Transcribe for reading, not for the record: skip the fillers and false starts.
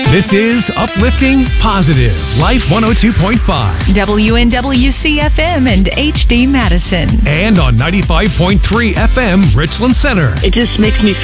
This is Uplifting Positive Life 102.5 WNWC-FM and HD Madison. and on 95.3 FM Richland Center. It just makes me feel